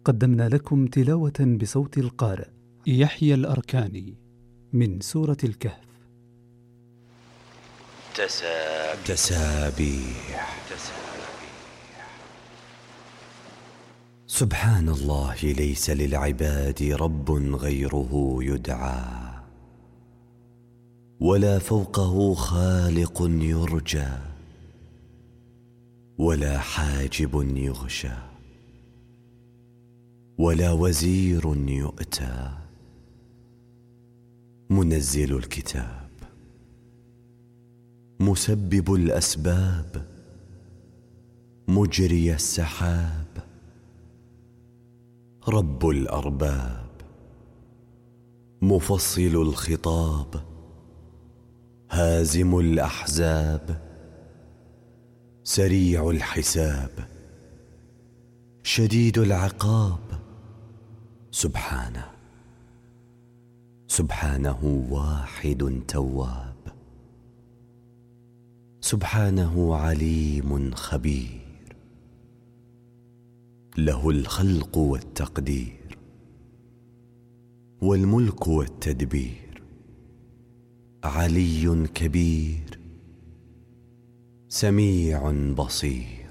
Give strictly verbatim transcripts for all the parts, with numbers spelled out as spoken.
قدمنا لكم تلاوة بصوت القارئ يحيى الأركاني من سورة الكهف. تسابيح, تسابيح. تسابيح. سبحان الله ليس للعباد رب غيره يدعى، ولا فوقه خالق يرجى، ولا حاجب يغشى، ولا وزير يؤتى. منزل الكتاب، مسبب الأسباب، مجري السحاب، رب الأرباب، مفصل الخطاب، هازم الأحزاب، سريع الحساب، شديد العقاب. سبحانه سبحانه واحد تواب، سبحانه عليم خبير، له الخلق والتقدير، والملك والتدبير. علي كبير، سميع بصير.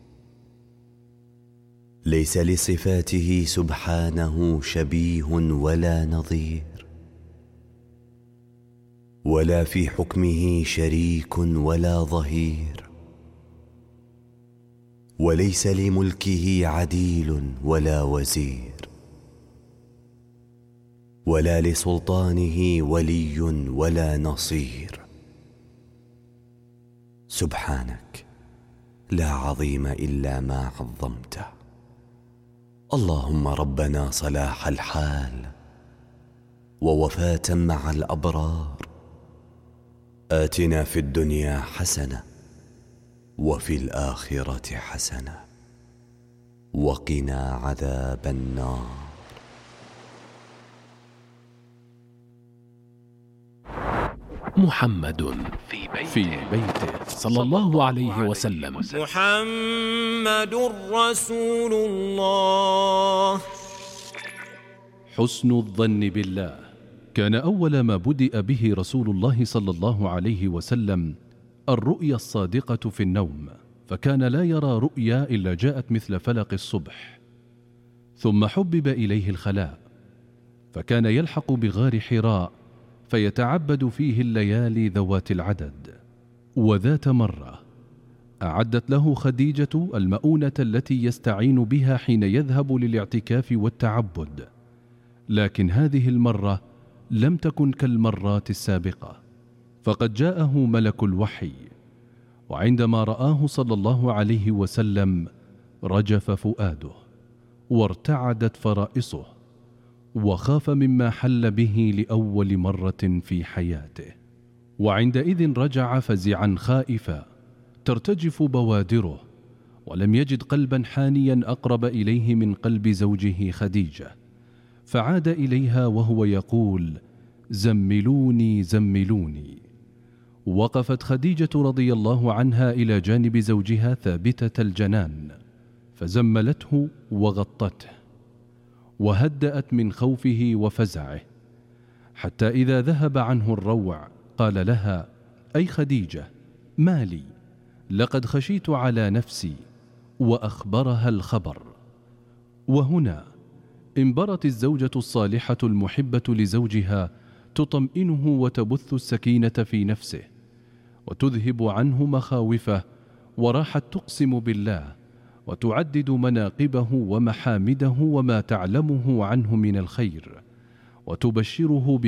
ليس لصفاته سبحانه شبيه ولا نظير، ولا في حكمه شريك ولا ظهير، وليس لملكه عديل ولا وزير، ولا لسلطانه ولي ولا نصير. سبحانك لا عظيم إلا ما عظمته. اللهم ربنا صلاح الحال ووفاة مع الأبرار. آتنا في الدنيا حسنة وفي الآخرة حسنة وقنا عذاب النار. محمد في بيته, في بيته صلى الله عليه وسلم. محمد رسول الله. حسن الظن بالله. كان أول ما بدأ به رسول الله صلى الله عليه وسلم الرؤيا الصادقة في النوم، فكان لا يرى رؤيا إلا جاءت مثل فلق الصبح. ثم حبب إليه الخلاء، فكان يلحق بغار حراء فيتعبد فيه الليالي ذوات العدد. وذات مرة أعدت له خديجة المؤونة التي يستعين بها حين يذهب للاعتكاف والتعبد، لكن هذه المرة لم تكن كالمرات السابقة، فقد جاءه ملك الوحي، وعندما رآه صلى الله عليه وسلم رجف فؤاده وارتعدت فرائصه، وخاف مما حل به لأول مرة في حياته. وعندئذ رجع فزعا خائفا ترتجف بوادره، ولم يجد قلبا حانيا أقرب إليه من قلب زوجه خديجة، فعاد إليها وهو يقول: زملوني زملوني. وقفت خديجة رضي الله عنها إلى جانب زوجها ثابتة الجنان، فزملته وغطته وهدأت من خوفه وفزعه، حتى إذا ذهب عنه الروع قال لها: أي خديجة، ما لي؟ لقد خشيت على نفسي. وأخبرها الخبر. وهنا انبرت الزوجة الصالحة المحبة لزوجها تطمئنه وتبث السكينة في نفسه وتذهب عنه مخاوفه، وراحت تقسم بالله وتعدد مناقبه ومحامده وما تعلمه عنه من الخير، وتبشره